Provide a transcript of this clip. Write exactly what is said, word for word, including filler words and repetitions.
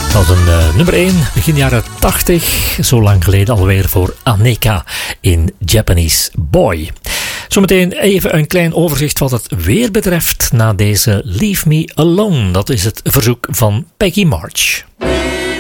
Dat was een uh, nummer één, begin jaren tachtig, zo lang geleden alweer voor Aneka in Japanese Boy. Zometeen even een klein overzicht wat het weer betreft na deze Leave Me Alone. Dat is het verzoek van Peggy March.